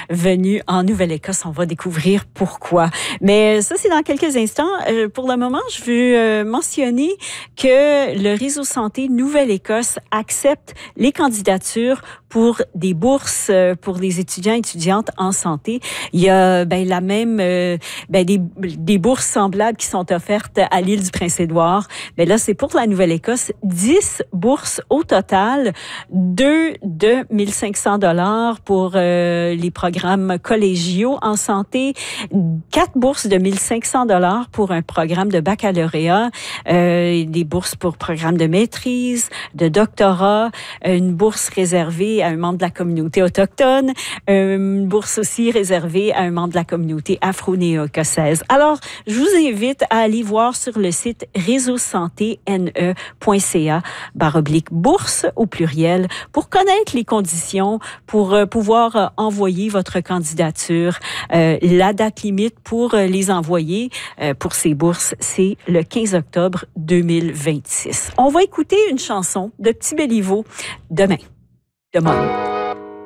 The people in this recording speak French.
venue en Nouvelle-Écosse. On va découvrir pourquoi. Mais ça, c'est dans quelques instants. Pour le moment, je veux mentionner que le Réseau Santé Nouvelle-Écosse accepte les candidatures pour des bourses pour des étudiants et étudiantes en santé. Il y a la même des bourses semblables qui sont offertes à l'île du Prince-Édouard. Mais là, c'est pour la Nouvelle-Écosse. 10 bourses au total, 2 de 1500 $ pour les programmes collégiaux en santé, 4 bourses de 1500 $ pour un programme de baccalauréat, des bourses pour programme de maîtrise, de doctorat, une bourse réservée à un membre de la communauté autochtone, une bourse aussi réservée à un membre de la communauté afro-néo-écossaise. Alors, je vous invite à aller voir sur le site réseausanténe.ca/bourse au pluriel pour connaître les conditions pour pouvoir envoyer votre candidature. La date limite pour les envoyer pour ces bourses, c'est le 15 octobre 2026. On va écouter une chanson de Petit Béliveau demain.